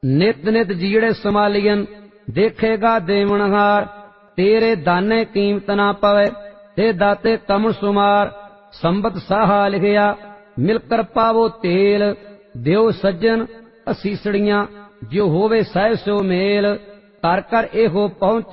नित नित जीड़े संभालियन देखेगा देवनहार। तेरे दाने कीमत ना पवे ते दाते कमल सुमार। संबत साहा लिखिया मिलकर पावो तेल। देव सज्जन असीसड़ियां जो होवे सह सो मेल। कर कर एहो पहुंच